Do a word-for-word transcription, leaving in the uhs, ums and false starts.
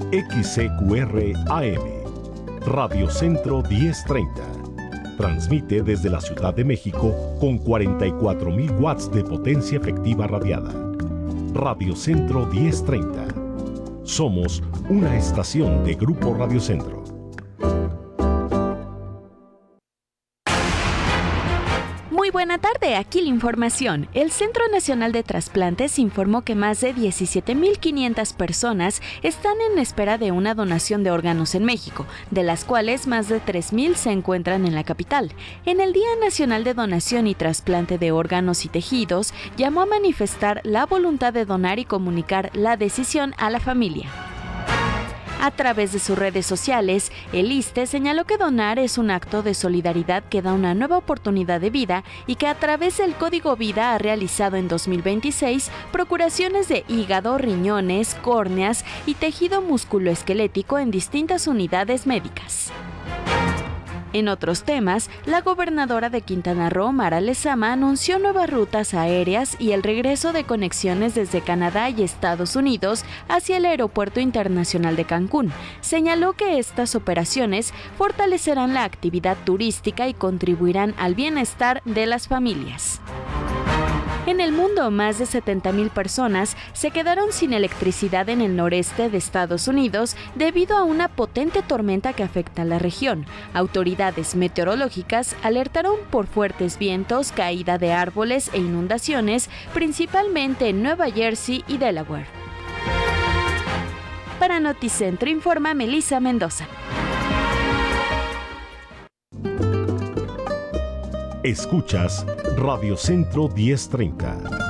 X C Q R A M, Radio Centro diez treinta. Transmite desde la Ciudad de México con cuarenta y cuatro mil watts de potencia efectiva radiada. Radio Centro diez treinta. Somos una estación de Grupo Radio Centro. Muy buena tarde, aquí la información. El Centro Nacional de Trasplantes informó que más de diecisiete mil quinientas personas están en espera de una donación de órganos en México, de las cuales más de tres mil se encuentran en la capital. En el Día Nacional de Donación y Trasplante de Órganos y Tejidos, llamó a manifestar la voluntad de donar y comunicar la decisión a la familia. A través de sus redes sociales, el I S S S T E señaló que donar es un acto de solidaridad que da una nueva oportunidad de vida y que a través del Código Vida ha realizado en dos mil veintiséis procuraciones de hígado, riñones, córneas y tejido musculoesquelético en distintas unidades médicas. En otros temas, la gobernadora de Quintana Roo, Mara Lezama, anunció nuevas rutas aéreas y el regreso de conexiones desde Canadá y Estados Unidos hacia el Aeropuerto Internacional de Cancún. Señaló que estas operaciones fortalecerán la actividad turística y contribuirán al bienestar de las familias. En el mundo, más de setenta mil personas se quedaron sin electricidad en el noreste de Estados Unidos debido a una potente tormenta que afecta a la región. Autoridades meteorológicas alertaron por fuertes vientos, caída de árboles e inundaciones, principalmente en Nueva Jersey y Delaware. Para Noticentro informa Melissa Mendoza. Escuchas Radio Centro diez treinta.